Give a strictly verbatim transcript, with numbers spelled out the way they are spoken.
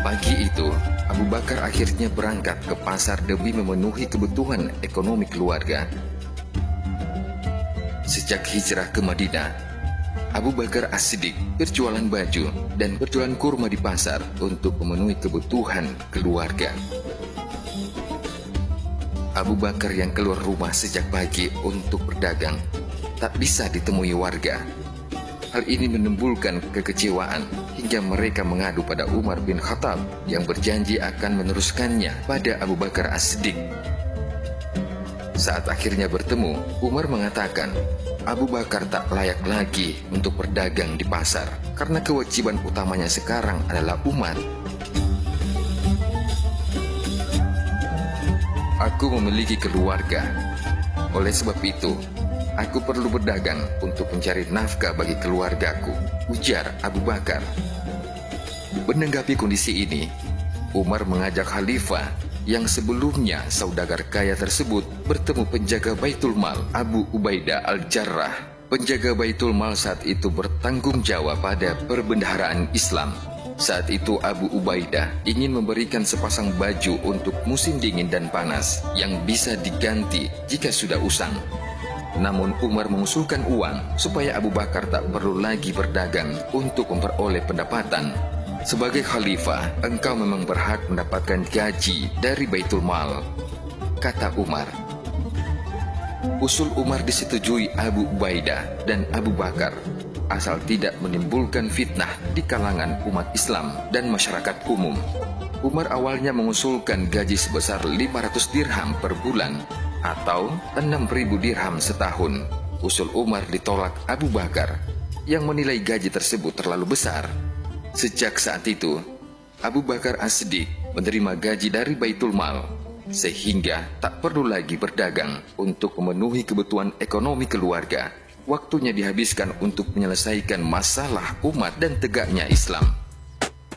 Pagi itu, Abu Bakar akhirnya berangkat ke pasar demi memenuhi kebutuhan ekonomi keluarga. Sejak hijrah ke Madinah, Abu Bakar As-Siddiq berjualan baju dan berjualan kurma di pasar untuk memenuhi kebutuhan keluarga. Abu Bakar yang keluar rumah sejak pagi untuk berdagang tak bisa ditemui warga. Hal ini menimbulkan kekecewaan hingga mereka mengadu pada Umar bin Khattab yang berjanji akan meneruskannya pada Abu Bakar As-Siddiq. Saat akhirnya bertemu, Umar mengatakan Abu Bakar tak layak lagi untuk berdagang di pasar karena kewajiban utamanya sekarang adalah umat. Aku memiliki keluarga. Oleh sebab itu, aku perlu berdagang untuk mencari nafkah bagi keluargaku, ujar Abu Bakar. Menanggapi kondisi ini, Umar mengajak Khalifah yang sebelumnya saudagar kaya tersebut bertemu penjaga Baitul Mal Abu Ubaidah Al-Jarrah. Penjaga Baitul Mal saat itu bertanggung jawab pada perbendaharaan Islam. Saat itu Abu Ubaidah ingin memberikan sepasang baju untuk musim dingin dan panas yang bisa diganti jika sudah usang. Namun Umar mengusulkan uang supaya Abu Bakar tak perlu lagi berdagang untuk memperoleh pendapatan. Sebagai khalifah, engkau memang berhak mendapatkan gaji dari Baitul Mal, kata Umar. Usul Umar disetujui Abu Ubaidah dan Abu Bakar, asal tidak menimbulkan fitnah di kalangan umat Islam dan masyarakat umum. Umar awalnya mengusulkan gaji sebesar lima ratus dirham per bulan atau enam ribu dirham setahun. Usul Umar ditolak Abu Bakar yang menilai gaji tersebut terlalu besar. Sejak saat itu, Abu Bakar As-Siddiq menerima gaji dari Baitul Mal, sehingga tak perlu lagi berdagang untuk memenuhi kebutuhan ekonomi keluarga. Waktunya dihabiskan untuk menyelesaikan masalah umat dan tegaknya Islam.